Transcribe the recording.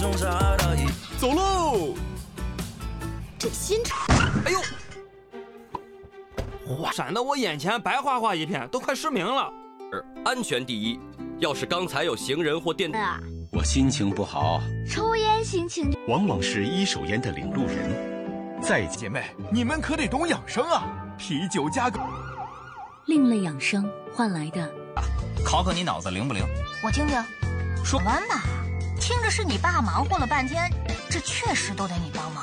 走喽！ 这新车， 哎呦！闪得我眼前白花花一片，都快失明了。 安全第一，要是刚才有行人或电我心情不好， 抽烟心情往往是一手烟的领路人。再姐妹，你们可得懂养生啊！啤酒加个另类养生换来的， 考你脑子灵不灵？ 我听听，说完吧。听着是你爸忙活了半天，这确实都得你帮忙。